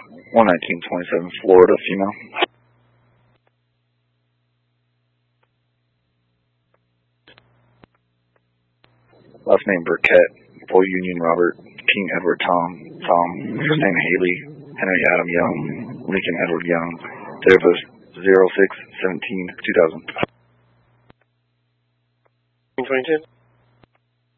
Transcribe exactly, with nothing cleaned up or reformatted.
one nineteen twenty-seven, Florida, female. Last name Burkett, full Union Robert, King Edward Tom, Tom, first name Haley, Henry Adam Young, Lincoln Edward Young, date of birth zero six seventeen two thousand. twenty-two.